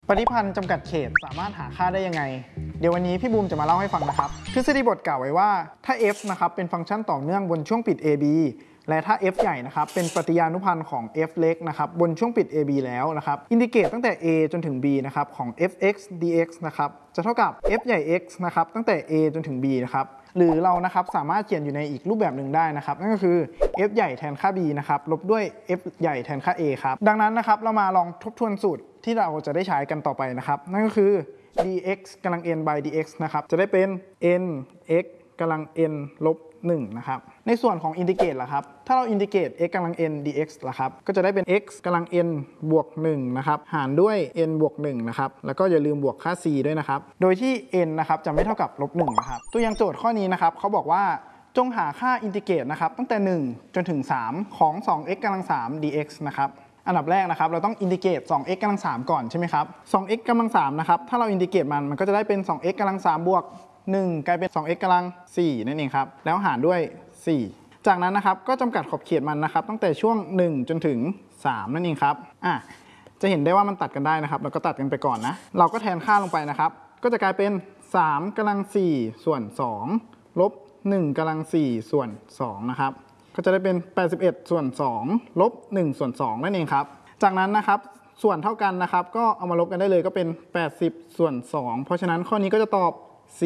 ปริพันธ์จำกัดเขตสามารถหาค่าได้ยังไงเดี๋ยววันนี้พี่บูมจะมาเล่าให้ฟังนะครับทฤษฎีบทกล่าวไว้ว่าถ้า f นะครับเป็นฟังก์ชันต่อเนื่องบนช่วงปิด ab และถ้า f ใหญ่นะครับเป็นปฏิญานุพันธ์ของ f เล็กนะครับบนช่วงปิด ab แล้วนะครับอินทิเกรตตั้งแต่ a จนถึง b นะครับของ f(x) dx นะครับจะเท่ากับ f ใหญ่ x นะครับตั้งแต่ a จนถึง b นะครับหรือเรานะครับสามารถเขียนอยู่ในอีกรูปแบบหนึ่งได้นะครับนั่นก็คือ f ใหญ่แทนค่า b นะครับลบด้วย f ใหญ่แทนค่า a ครับดังนั้นนะครับเรามาลองทบทวนสูตรที่เราจะได้ใช้กันต่อไปนะครับนั่นก็คือ dx กำลัง n by dx นะครับจะได้เป็น n x กำลัง n ลบ1นะครับในส่วนของอินทิเกรตล่ะครับถ้าเราอินทิเกรต x กำลัง n dx ล่ะครับก็จะได้เป็น x กำลัง n บวก1นะครับหารด้วย n บวก1นะครับแล้วก็อย่าลืมบวกค่า c ด้วยนะครับโดยที่ n นะครับจะไม่เท่ากับลบ1นะครับตัวอย่างโจทย์ข้อนี้นะครับเขาบอกว่าจงหาค่าอินทิเกรตนะครับตั้งแต่1จนถึง3ของ 2x กำลัง3 dx นะครับอันดับแรกนะครับเราต้องอินทิเกรต 2x กำลัง3ก่อนใช่ไหมครับ 2x กำลัง3นะครับถ้าเราอินทิเกรตมันก็จะได้เป็น 2x กำลัง3บวก1กลายเป็น 2x กำลัง4นั่นเองครับแล้วหารด้วย4จากนั้นนะครับก็จำกัดขอบเขตมันนะครับตั้งแต่ช่วง1จนถึง3นั่นเองครับจะเห็นได้ว่ามันตัดกันได้นะครับเราก็ตัดกันไปก่อนนะเราก็แทนค่าลงไปนะครับก็จะกลายเป็น3กำลัง4ส่วน2ลบ1กำลัง4ส่วน2นะครับก็จะได้เป็น81ส่วน2ลบ1ส่วน2นั่นเองครับจากนั้นนะครับส่วนเท่ากันนะครับก็เอามาลบกันได้เลยก็เป็น80ส่วน2เพราะฉะนั้นข้อนี้ก็จะตอบ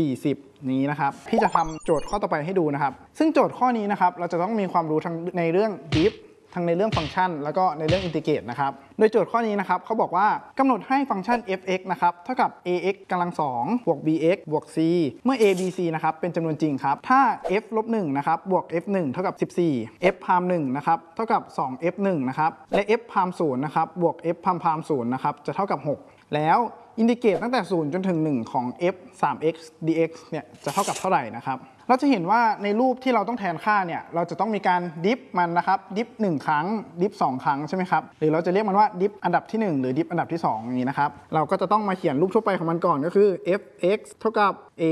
40นี้นะครับพี่จะทำโจทย์ข้อต่อไปให้ดูนะครับซึ่งโจทย์ข้อนี้นะครับเราจะต้องมีความรู้ทั้งในเรื่อง diff ทั้งในเรื่องฟังก์ชันแล้วก็ในเรื่องอินทิเกรตนะครับโดยโจทย์ข้อนี้นะครับเขาบอกว่ากำหนดให้ฟังก์ชัน f(x) นะครับเท่ากับ ax กำลัง2บวก bx บวก c เมื่อ a b c นะครับเป็นจำนวนจริงครับถ้า f ลบ1นะครับบวก f 1เท่ากับ14 f พาม1นะครับเท่ากับ 2f 1นะครับและ f พาม0นะครับบวก f พาม0นะครับจะเท่ากับ6แล้วอินทิเกรตตั้งแต่0จนถึง1ของ f 3x dx เนี่ยจะเท่ากับเท่าไหร่นะครับเราจะเห็นว่าในรูปที่เราต้องแทนค่าเนี่ยเราจะต้องมีการดิฟมันนะครับดิฟ1ครั้งดิฟ2ครั้งใช่ไหมครับหรือเราจะเรียกมันว่าดิฟอันดับที่1หรือดิฟอันดับที่2อย่างนี้นะครับเราก็จะต้องมาเขียนรูปทั่วไปของมันก่อนก็คือ f(x) เท่ากับ a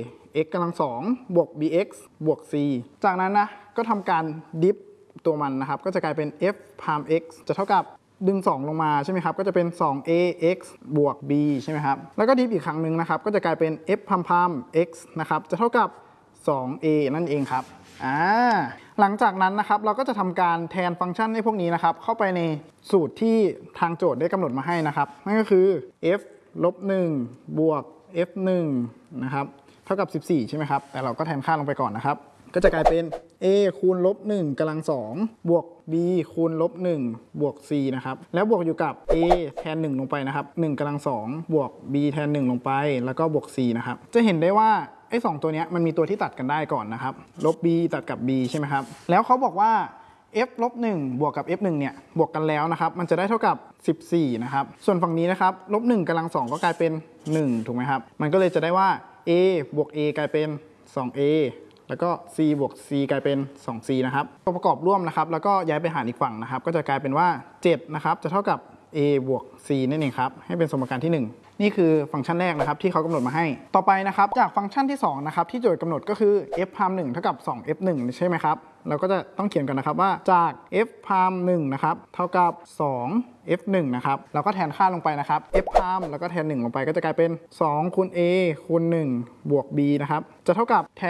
x กำลัง2บวก bx บวก c จากนั้นนะก็ทำการดิฟตัวมันนะครับก็จะกลายเป็น f พาม x จะเท่ากับดึง2ลงมาใช่ไหมครับก็จะเป็น 2ax บวก b ใช่ไหมครับแล้วก็ดิฟอีกครั้งหนึ่งนะครับก็จะกลายเป็น f พาม x นะครับจะเท่ากับ 2a นั่นเองครับหลังจากนั้นนะครับเราก็จะทำการแทนฟังก์ชันในพวกนี้นะครับเข้าไปในสูตรที่ทางโจทย์ได้กำหนดมาให้นะครับนั่นก็คือ f ลบ1บวก f 1นะครับเท่ากับ14ใช่ไหมครับแต่เราก็แทนค่าลงไปก่อนนะครับก็จะกลายเป็น a คูณลบ1กำลัง2บวก b คูณลบ1บวก c นะครับแล้วบวกอยู่กับ a แทน1ลงไปนะครับ1กำลัง2บวก b แทน1ลงไปแล้วก็บวก c นะครับจะเห็นได้ว่าไอ้2ตัวนี้มันมีตัวที่ตัดกันได้ก่อนนะครับลบ b ตัดกับ b ใช่ไหมครับแล้วเขาบอกว่า f ลบ1บวกกับ f 1เนี่ยบวกกันแล้วนะครับมันจะได้เท่ากับ14นะครับส่วนฝั่งนี้นะครับลบ1กำลัง2ก็กลายเป็น1ถูกไหมครับมันก็เลยจะได้ว่า a บวก a กลายเป็น 2aแล้วก็ c บวก c กลายเป็น 2c นะครับตัวประกอบร่วมนะครับแล้วก็ย้ายไปหารอีกฝั่งนะครับก็จะกลายเป็นว่า7นะครับจะเท่ากับ a บวก c นั่นเองครับให้เป็นสมการที่1นี่คือฟังก์ชันแรกนะครับที่เขากำหนดมาให้ต่อไปนะครับจากฟังก์ชันที่2นะครับที่โจทย์กำหนดก็คือ f พาม1เท่ากับ 2f 1ใช่ไหมครับเราก็จะต้องเขียนกันนะครับว่าจาก f พาม1นะครับเท่ากับ2f 1นะครับเราก็แทนค่าลงไปนะครับ f พามแล้วก็แทน1ลงไปก็จะกลายเป็น2คูณ a คูณ1บวก b นะครับจะเท่ากับ